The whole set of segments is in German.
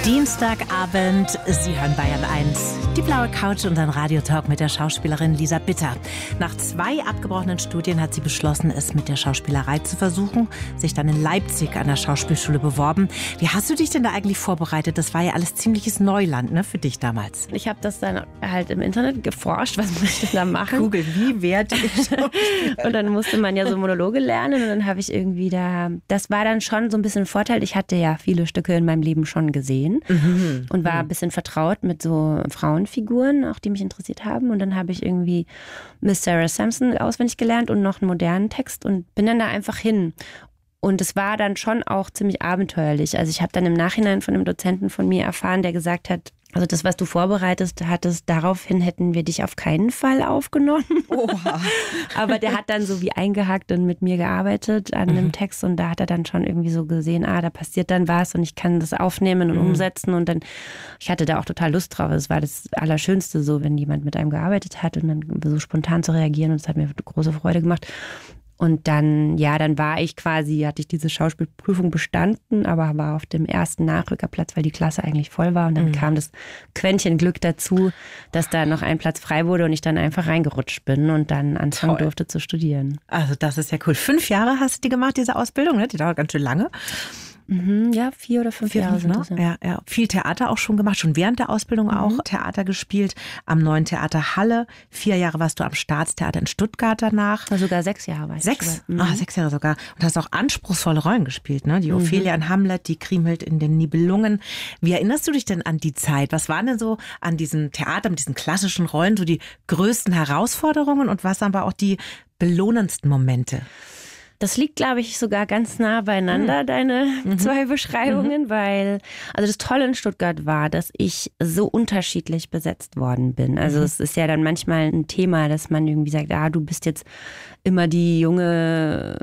Dienstagabend, Sie hören Bayern 1. Die blaue Couch und ein Radiotalk mit der Schauspielerin Lisa Bitter. Nach 2 abgebrochenen Studien hat sie beschlossen, es mit der Schauspielerei zu versuchen, sich dann in Leipzig an der Schauspielschule beworben. Wie hast du dich denn da eigentlich vorbereitet? Das war ja alles ziemliches Neuland, ne, für dich damals. Ich habe das dann halt im Internet geforscht, was muss ich denn da machen? Google, wie werde ich? Und dann musste man ja so Monologe lernen und dann habe ich irgendwie das war dann schon so ein bisschen ein Vorteil. Ich hatte ja viele Stücke in meinem Leben schon gesehen und war ein bisschen vertraut mit so Frauenfiguren, auch die mich interessiert haben. Und dann habe ich irgendwie Miss Sarah Sampson auswendig gelernt und noch einen modernen Text und bin dann da einfach hin. Und es war dann schon auch ziemlich abenteuerlich. Also ich habe dann im Nachhinein von einem Dozenten von mir erfahren, der gesagt hat, also das, was du vorbereitet hattest, daraufhin hätten wir dich auf keinen Fall aufgenommen. Oha. Aber der hat dann so wie eingehakt und mit mir gearbeitet an dem Text und da hat er dann schon irgendwie so gesehen, da passiert dann was und ich kann das aufnehmen und umsetzen und dann, ich hatte da auch total Lust drauf. Es war das Allerschönste so, wenn jemand mit einem gearbeitet hat und dann so spontan zu reagieren und es hat mir große Freude gemacht. Und dann, dann hatte ich diese Schauspielprüfung bestanden, aber war auf dem ersten Nachrückerplatz, weil die Klasse eigentlich voll war. Und dann kam das Quäntchen Glück dazu, dass da noch ein Platz frei wurde und ich dann einfach reingerutscht bin und dann anfangen durfte zu studieren. Also das ist ja cool. 5 Jahre hast du die gemacht, diese Ausbildung, ne? Die dauert ganz schön lange. Ja, 4 oder 5 Jahre sind das. Ja. Viel Theater auch schon gemacht, schon während der Ausbildung auch Theater gespielt, am Neuen Theater Halle. 4 Jahre warst du am Staatstheater in Stuttgart danach. Sogar 6 Jahre war ich. 6? 6 Jahre sogar. Und hast auch anspruchsvolle Rollen gespielt, ne? Die Ophelia in Hamlet, die Kriemhild in den Nibelungen. Wie erinnerst du dich denn an die Zeit? Was waren denn so an diesem Theater, mit diesen klassischen Rollen, so die größten Herausforderungen und was aber auch die belohnendsten Momente? Das liegt, glaube ich, sogar ganz nah beieinander, deine 2 Beschreibungen, weil, also das Tolle in Stuttgart war, dass ich so unterschiedlich besetzt worden bin. Also es ist ja dann manchmal ein Thema, dass man irgendwie sagt, du bist jetzt immer die junge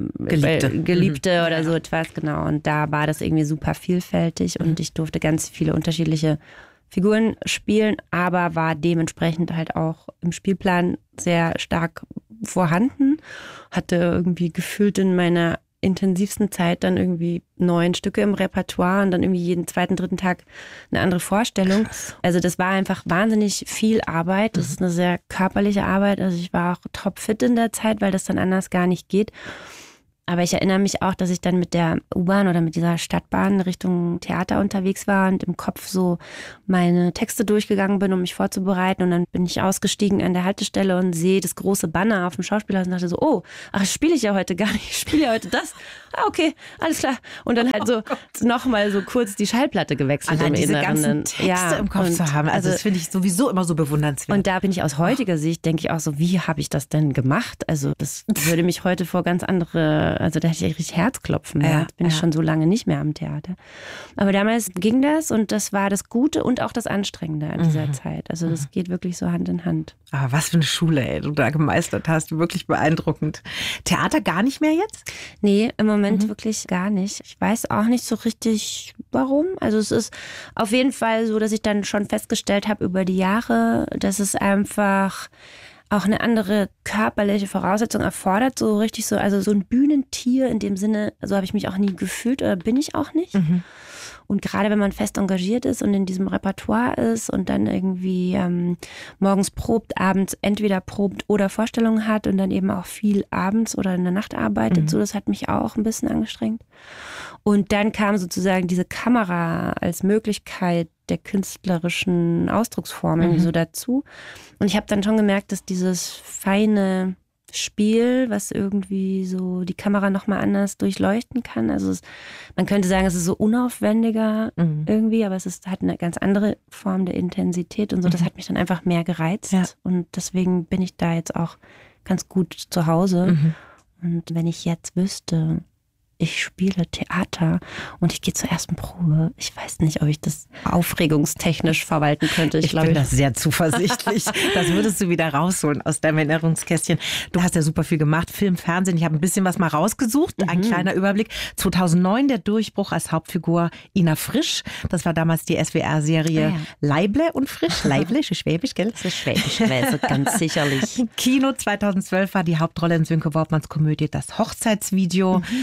Geliebte oder so etwas, genau. Und da war das irgendwie super vielfältig und ich durfte ganz viele unterschiedliche Figuren spielen, aber war dementsprechend halt auch im Spielplan sehr stark vorhanden. Hatte irgendwie gefühlt in meiner intensivsten Zeit dann irgendwie 9 Stücke im Repertoire und dann irgendwie jeden 2., 3. Tag eine andere Vorstellung. Also das war einfach wahnsinnig viel Arbeit. Das ist eine sehr körperliche Arbeit. Also ich war auch topfit in der Zeit, weil das dann anders gar nicht geht. Aber ich erinnere mich auch, dass ich dann mit der U-Bahn oder mit dieser Stadtbahn Richtung Theater unterwegs war und im Kopf so meine Texte durchgegangen bin, um mich vorzubereiten. Und dann bin ich ausgestiegen an der Haltestelle und sehe das große Banner auf dem Schauspielhaus und dachte so, das spiele ich ja heute gar nicht. Ich spiele ja heute das. Okay, alles klar. Und dann halt so nochmal so kurz die Schallplatte gewechselt. Allein diese ganzen Texte im Kopf zu haben. Also das finde ich sowieso immer so bewundernswert. Und da bin ich aus heutiger Sicht, denke ich auch so, wie habe ich das denn gemacht? Also das würde mich heute vor ganz andere... Also da hätte ich richtig Herzklopfen. Jetzt bin ich schon so lange nicht mehr am Theater. Aber damals ging das und das war das Gute und auch das Anstrengende an dieser Zeit. Also das geht wirklich so Hand in Hand. Aber was für eine Schule, du da gemeistert hast. Wirklich beeindruckend. Theater gar nicht mehr jetzt? Nee, im Moment wirklich gar nicht. Ich weiß auch nicht so richtig, warum. Also es ist auf jeden Fall so, dass ich dann schon festgestellt habe über die Jahre, dass es einfach auch eine andere körperliche Voraussetzung erfordert, so richtig so, also so ein Bühnentier in dem Sinne, so habe ich mich auch nie gefühlt oder bin ich auch nicht. Und gerade wenn man fest engagiert ist und in diesem Repertoire ist und dann irgendwie morgens probt, abends entweder probt oder Vorstellungen hat und dann eben auch viel abends oder in der Nacht arbeitet, so das hat mich auch ein bisschen angestrengt. Und dann kam sozusagen diese Kamera als Möglichkeit der künstlerischen Ausdrucksform irgendwie so dazu. Und ich habe dann schon gemerkt, dass dieses feine Spiel, was irgendwie so die Kamera nochmal anders durchleuchten kann. Also man könnte sagen, es ist so unaufwendiger irgendwie, aber hat eine ganz andere Form der Intensität und so. Das hat mich dann einfach mehr gereizt. Ja. Und deswegen bin ich da jetzt auch ganz gut zu Hause. Und wenn ich jetzt wüsste, ich spiele Theater und ich gehe zur ersten Probe. Ich weiß nicht, ob ich das aufregungstechnisch verwalten könnte. Ich bin da sehr zuversichtlich. Das würdest du wieder rausholen aus deinem Erinnerungskästchen. Du hast ja super viel gemacht, Film, Fernsehen. Ich habe ein bisschen was mal rausgesucht. Ein kleiner Überblick. 2009 der Durchbruch als Hauptfigur Ina Frisch. Das war damals die SWR-Serie Leible und Frisch. Leible, ist Schwäbisch, gell? Das ist Schwäbisch, ganz sicherlich. Kino 2012 war die Hauptrolle in Sönke Wortmanns Komödie Das Hochzeitsvideo. Du hast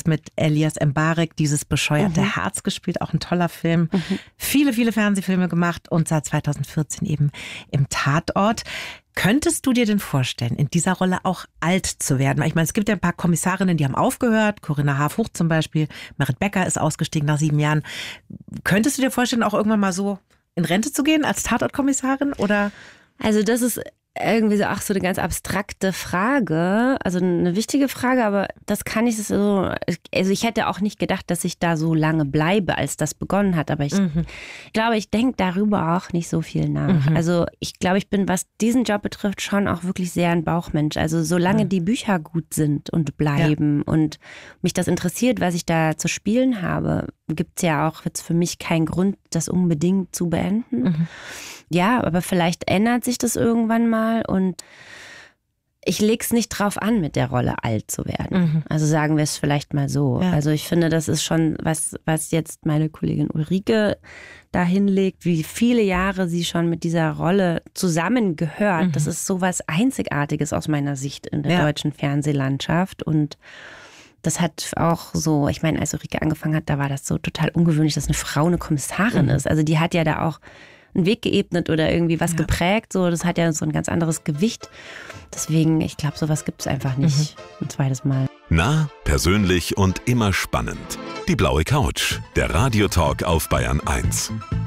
hast mit Elias Mbarek dieses bescheuerte Herz gespielt, auch ein toller Film. Viele, viele Fernsehfilme gemacht und seit 2014 eben im Tatort. Könntest du dir denn vorstellen, in dieser Rolle auch alt zu werden? Ich meine, es gibt ja ein paar Kommissarinnen, die haben aufgehört. Corinna Harfouch zum Beispiel. Merit Becker ist ausgestiegen nach 7 Jahren. Könntest du dir vorstellen, auch irgendwann mal so in Rente zu gehen als Tatortkommissarin? Oder? Also das ist irgendwie so, so eine ganz abstrakte Frage, also eine wichtige Frage, aber das kann ich so, also ich hätte auch nicht gedacht, dass ich da so lange bleibe, als das begonnen hat, aber ich glaube, ich denke darüber auch nicht so viel nach. Also ich glaube, ich bin, was diesen Job betrifft, schon auch wirklich sehr ein Bauchmensch. Also solange die Bücher gut sind und bleiben und mich das interessiert, was ich da zu spielen habe, gibt es ja auch jetzt für mich keinen Grund, das unbedingt zu beenden. Ja, aber vielleicht ändert sich das irgendwann mal und ich leg's nicht drauf an, mit der Rolle alt zu werden. Also sagen wir es vielleicht mal so. Ja. Also ich finde, das ist schon was jetzt meine Kollegin Ulrike da hinlegt, wie viele Jahre sie schon mit dieser Rolle zusammengehört. Das ist so was Einzigartiges aus meiner Sicht in der deutschen Fernsehlandschaft und das hat auch so, ich meine, als Ulrike angefangen hat, da war das so total ungewöhnlich, dass eine Frau eine Kommissarin ist. Also die hat ja da auch einen Weg geebnet oder irgendwie was geprägt. So, das hat ja so ein ganz anderes Gewicht. Deswegen, ich glaube, sowas gibt es einfach nicht ein zweites Mal. Nah, persönlich und immer spannend. Die blaue Couch, der Radiotalk auf Bayern 1.